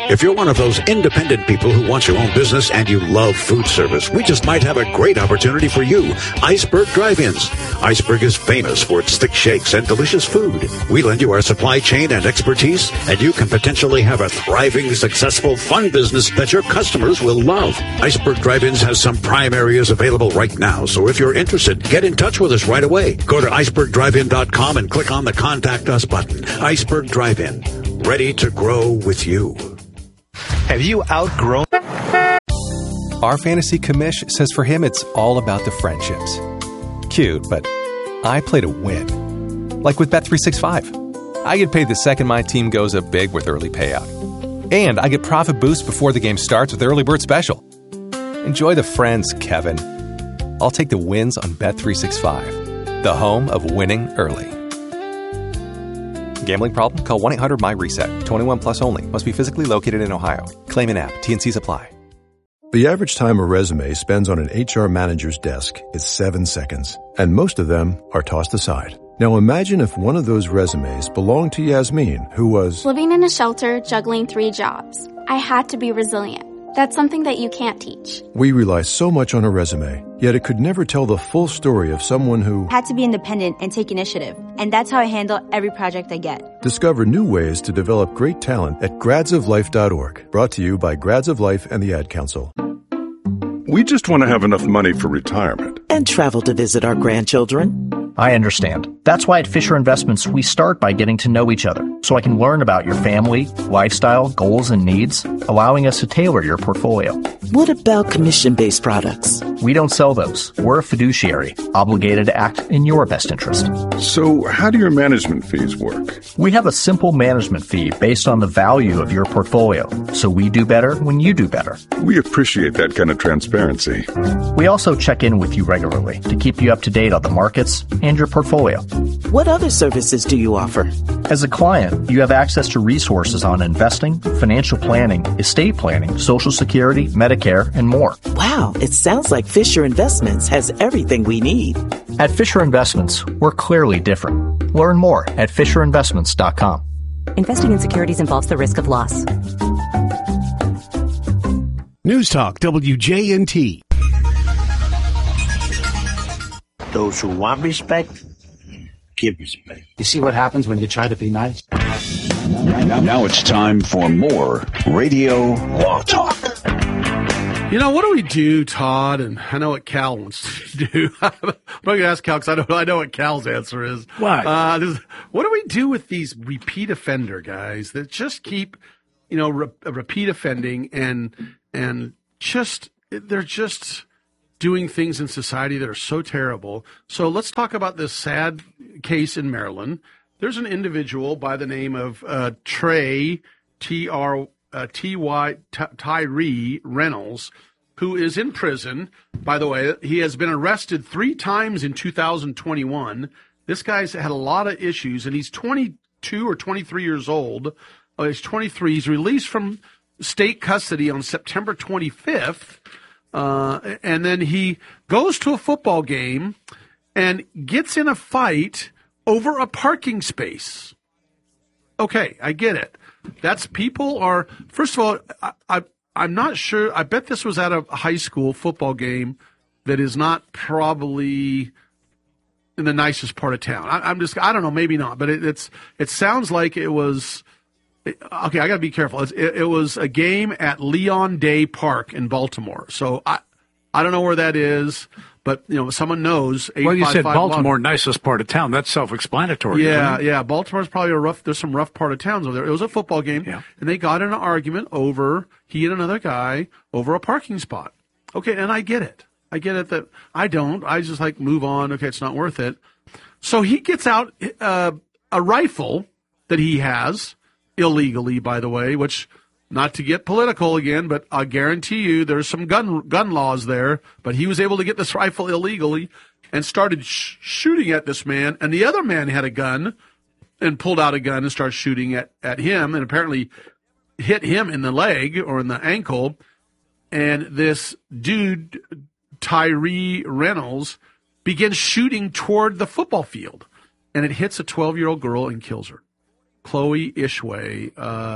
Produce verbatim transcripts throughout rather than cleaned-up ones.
If you're one of those independent people who wants your own business and you love food service, we just might have a great opportunity for you. Iceberg Drive-Ins. Iceberg is famous for its thick shakes and delicious food. We lend you our supply chain and expertise, and you can potentially have a thriving, successful, fun business that your customers will love. Iceberg Drive-Ins has some prime areas available right now, so if you're interested, get in touch with us right away. Go to iceberg drive in dot com and click on the Contact Us button. Iceberg Drive-In. Ready to grow with you. Have you outgrown? Our fantasy commish says for him it's all about the friendships. Cute, but I play to win. Like with Bet three sixty-five. I get paid the second my team goes up big with early payout. And I get profit boost before the game starts with Early Bird Special. Enjoy the friends, Kevin. I'll take the wins on Bet three sixty-five, the home of winning early. Gambling problem? Call one eight hundred my reset. twenty-one plus only. Must be physically located in Ohio. Claim in app. T N Cs apply. The average time a resume spends on an H R manager's desk is seven seconds, and most of them are tossed aside. Now imagine if one of those resumes belonged to Yasmin, who was living in a shelter, juggling three jobs. I had to be resilient. That's something that you can't teach. We rely so much on a resume, yet it could never tell the full story of someone who had to be independent and take initiative. And that's how I handle every project I get. Discover new ways to develop great talent at grads of life dot org. Brought to you by Grads of Life and the Ad Council. We just want to have enough money for retirement. And travel to visit our grandchildren. I understand. That's why at Fisher Investments, we start by getting to know each other, so I can learn about your family, lifestyle, goals, and needs, allowing us to tailor your portfolio. What about commission-based products? We don't sell those. We're a fiduciary, obligated to act in your best interest. So how do your management fees work? We have a simple management fee based on the value of your portfolio, so we do better when you do better. We appreciate that kind of transparency. We also check in with you regularly to keep you up to date on the markets and your portfolio. What other services do you offer? As a client, you have access to resources on investing, financial planning, estate planning, Social Security, Medicare, and more. Wow, it sounds like Fisher Investments has everything we need. At Fisher Investments, we're clearly different. Learn more at fisher investments dot com. Investing in securities involves the risk of loss. News Talk W J N T. Those who want respect, give respect. You see what happens when you try to be nice? Now, now it's time for more Radio Law Talk. You know, what do we do, Todd? And I know what Cal wants to do. I'm not going to ask Cal because I don't. I know what Cal's answer is. What? Uh, this, what do we do with these repeat offender guys that just keep, you know, re- repeat offending and and just they're just doing things in society that are so terrible. So let's talk about this sad case in Maryland. There's an individual by the name of uh, Trey, T R T Y Tyree Reynolds, who is in prison. By the way, he has been arrested three times in two thousand twenty-one. This guy's had a lot of issues, and he's twenty-two or twenty-three years old. Oh, he's twenty-three. He's released from state custody on September twenty-fifth. Uh, and then he goes to a football game and gets in a fight over a parking space. Okay, I get it. That's people are, first of all, I, I, I'm not sure. I bet this was at a high school football game that is not probably in the nicest part of town. I, I'm just, I don't know, maybe not, but it, it's, it sounds like it was, okay, I got to be careful. It, it was a game at Leon Day Park in Baltimore. So I I don't know where that is, but, you know, someone knows. Well, you said Baltimore, nicest part of town. That's self-explanatory. Yeah, yeah. Baltimore's probably a rough, there's some rough part of towns over there. It was a football game, yeah. And they got in an argument over, he and another guy, over a parking spot. Okay, and I get it. I get it that I don't. I just like move on. Okay, it's not worth it. So he gets out uh, a rifle that he has, illegally, by the way, which, not to get political again, but I guarantee you there's some gun gun laws there. But he was able to get this rifle illegally and started sh- shooting at this man. And the other man had a gun and pulled out a gun and started shooting at, at him and apparently hit him in the leg or in the ankle. And this dude, Tyree Reynolds, begins shooting toward the football field. And it hits a twelve-year-old girl and kills her. Chloe Ishway, uh,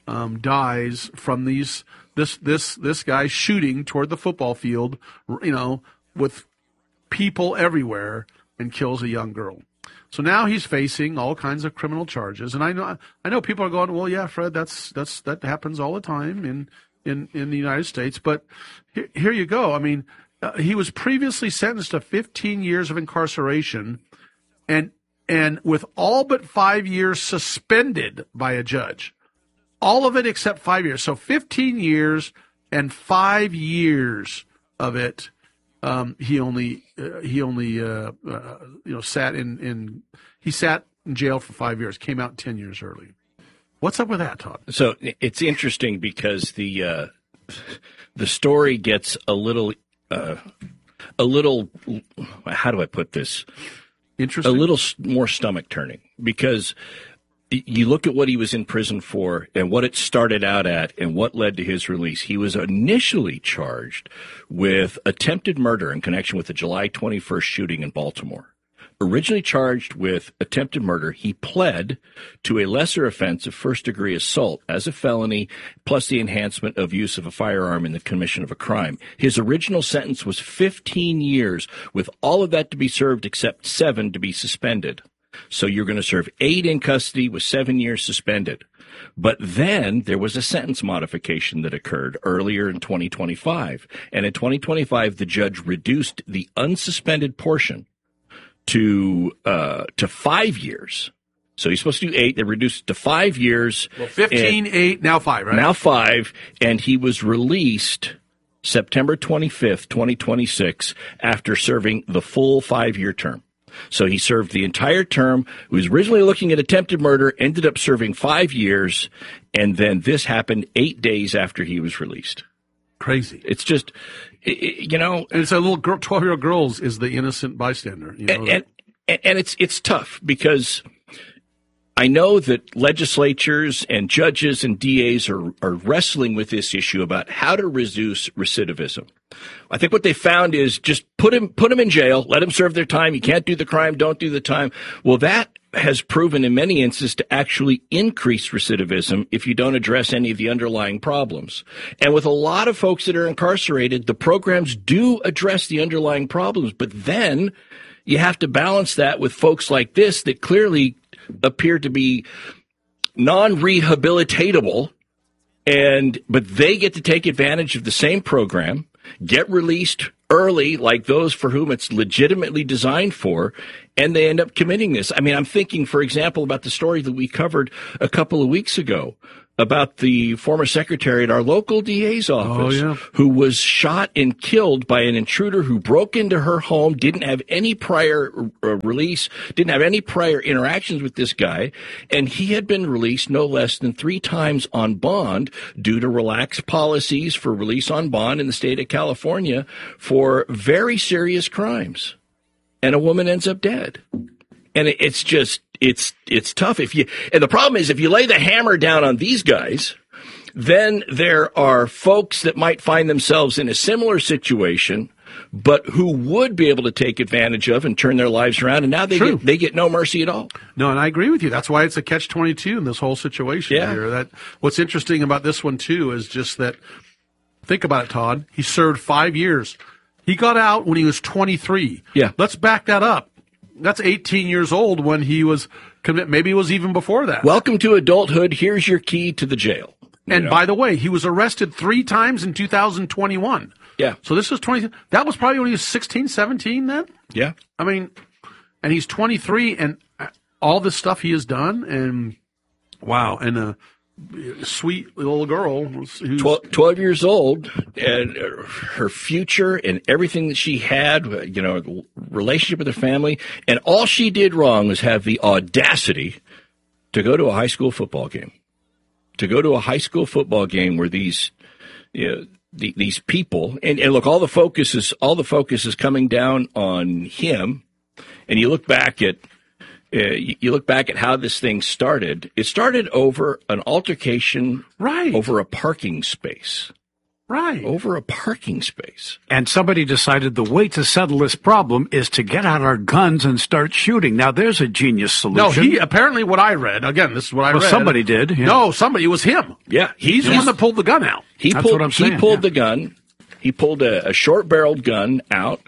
um, dies from these this this this guy shooting toward the football field, you know, with people everywhere, and kills a young girl. So now he's facing all kinds of criminal charges, and I know I know people are going, well, yeah, Fred, that's that's that happens all the time in in, in the United States. But here, here you go. I mean, uh, he was previously sentenced to fifteen years of incarceration, and and with all but five years suspended by a judge, all of it except five years. So fifteen years and five years of it. Um, he only uh, he only uh, uh, you know sat in, in he sat in jail for five years, came out ten years early. What's up with that, Todd? So it's interesting because the uh, the story gets a little uh, a little how do I put this? Interesting. A little more stomach turning, because you look at what he was in prison for and what it started out at and what led to his release. He was initially charged with attempted murder in connection with the July twenty-first shooting in Baltimore. Originally charged with attempted murder, he pled to a lesser offense of first-degree assault as a felony, plus the enhancement of use of a firearm in the commission of a crime. His original sentence was fifteen years, with all of that to be served except seven to be suspended. So you're going to serve eight in custody with seven years suspended. But then there was a sentence modification that occurred earlier in twenty twenty-five. And in twenty twenty-five, the judge reduced the unsuspended portion to uh, to five years. So he's supposed to do eight. They reduced it to five years. Well, fifteen, eight, now five, right? Now five. And he was released September twenty-fifth, twenty twenty-six, after serving the full five-year term. So he served the entire term. He was originally looking at attempted murder, ended up serving five years, and then this happened eight days after he was released. Crazy. It's just, it, you know. And it's a little girl, twelve-year-old girl is the innocent bystander. You know? And, and, and it's it's tough because I know that legislatures and judges and D As are, are wrestling with this issue about how to reduce recidivism. I think what they found is just put him put him in jail, let him serve their time. You can't do the crime, don't do the time. Well, that has proven in many instances to actually increase recidivism if you don't address any of the underlying problems. And with a lot of folks that are incarcerated, the programs do address the underlying problems, but then you have to balance that with folks like this that clearly appear to be non-rehabilitatable, and but they get to take advantage of the same program, get released early like those for whom it's legitimately designed for, and they end up committing this. I mean, I'm thinking, for example, about the story that we covered a couple of weeks ago about the former secretary at our local D A's office oh, yeah. who was shot and killed by an intruder who broke into her home, didn't have any prior uh, release, didn't have any prior interactions with this guy, and he had been released no less than three times on bond due to relaxed policies for release on bond in the state of California for very serious crimes. And a woman ends up dead. And it's just, it's, it's tough. If you, and the problem is if you lay the hammer down on these guys, then there are folks that might find themselves in a similar situation, but who would be able to take advantage of and turn their lives around. And now they True. get, they get no mercy at all. No, and I agree with you. That's why it's a catch twenty-two in this whole situation Yeah. here. That what's interesting about this one too is just that, think about it, Todd. He served five years. He got out when he was twenty-three. Yeah. Let's back that up. That's eighteen years old when he was commit. Maybe it was even before that. Welcome to adulthood. Here's your key to the jail. And know? by the way, he was arrested three times in two thousand twenty-one. Yeah. So this was twenty. That was probably when he was sixteen, seventeen then. Yeah. I mean, and he's twenty-three, and all this stuff he has done, and wow, and a sweet little girl who's twelve, twelve years old, and her future and everything that she had, you know, relationship with her family, and all she did wrong was have the audacity to go to a high school football game, to go to a high school football game where these, you know, the, these people, and, and look, all the focus is all the focus is coming down on him, and you look back at. Uh, you, you look back at how this thing started. It started over an altercation, right? Over a parking space, right? Over a parking space. And somebody decided the way to settle this problem is to get out our guns and start shooting. Now, there's a genius solution. No, he apparently what I read again. This is what I well, read. Somebody did. Yeah. No, somebody. It was him. Yeah, he's the one that pulled the gun out. He That's pulled, what I'm saying. He pulled yeah. the gun. He pulled a, a short-barreled gun out,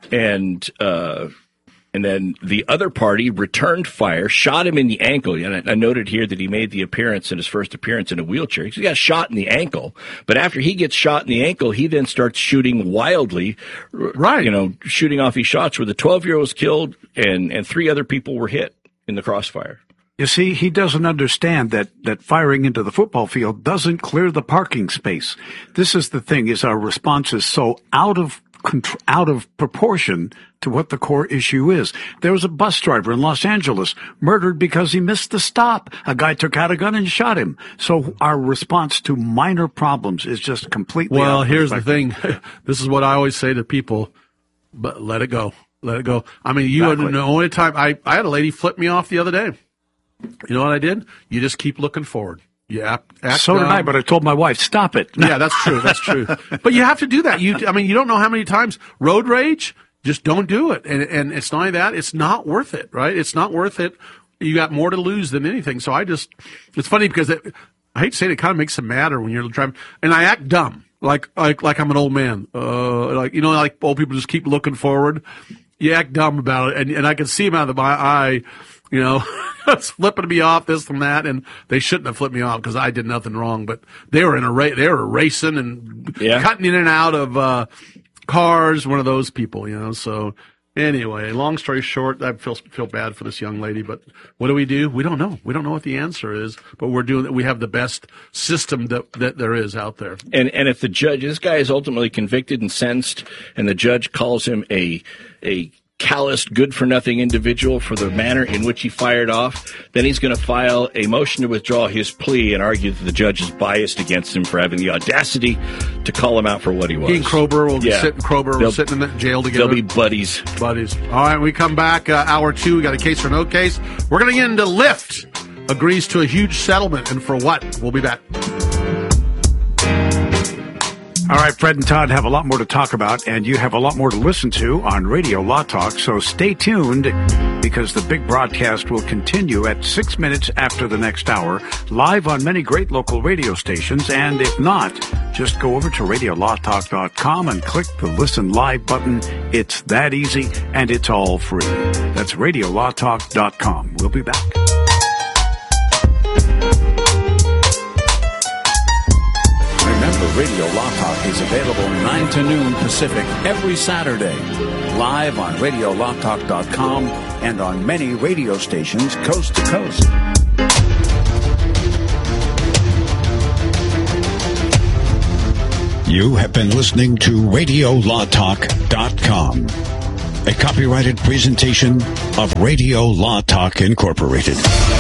and uh, and then the other party returned fire, shot him in the ankle. And I, I noted here that he made the appearance in his first appearance in a wheelchair. He got shot in the ankle, but after he gets shot in the ankle, he then starts shooting wildly, right? You know, shooting off these shots where the twelve-year-old was killed and and three other people were hit in the crossfire. You see, he doesn't understand that, that firing into the football field doesn't clear the parking space. This is the thing, is our response is so out of control, out of proportion to what the core issue is. There was a bus driver in Los Angeles murdered because he missed the stop. A guy took out a gun and shot him. So our response to minor problems is just completely Well, out of here's the perspective. thing. This is what I always say to people, but let it go. Let it go. I mean, you Exactly. know, the only time I, I had a lady flip me off the other day. You know what I did? You just keep looking forward. You act, act So did dumb. I, but I told my wife, stop it. Yeah, that's true. That's true. But you have to do that. You, I mean, you don't know how many times road rage. Just don't do it. And and it's not only that; it's not worth it. Right? It's not worth it. You got more to lose than anything. So I just, it's funny because it, I hate to say it, it kind of makes it matter when you're driving, and I act dumb, like like like I'm an old man. Uh, like you know, like old people just keep looking forward. You act dumb about it, and and I can see them out of my eye. You know, it's flipping me off, this and that, and they shouldn't have flipped me off because I did nothing wrong. But they were in a race, they were racing and Yeah. cutting in and out of uh, cars. One of those people, you know. So anyway, long story short, I feel feel bad for this young lady. But what do we do? We don't know. We don't know what the answer is. But we're doing. We have the best system that that there is out there. And and if the judge, this guy is ultimately convicted and sentenced, and the judge calls him a a calloused, good-for-nothing individual for the manner in which he fired off, then he's going to file a motion to withdraw his plea and argue that the judge is biased against him for having the audacity to call him out for what he was. He and Krober will Yeah. sit. Krober They'll- will sit in the jail together. They'll be buddies. Buddies. All right, we come back. Uh, hour two. We got a case or no case. We're going to get into Lyft. Agrees to a huge settlement, and for what? We'll be back. All right, Fred and Todd have a lot more to talk about, and you have a lot more to listen to on Radio Law Talk, so stay tuned because the big broadcast will continue at six minutes after the next hour, live on many great local radio stations, and if not, just go over to radio law talk dot com and click the Listen Live button. It's that easy, and it's all free. That's radio law talk dot com. We'll be back. Remember, Radio Law Talk is available nine to noon Pacific every Saturday. Live on radio law talk dot com and on many radio stations coast to coast. You have been listening to radio law talk dot com, a copyrighted presentation of Radio Law Talk Incorporated.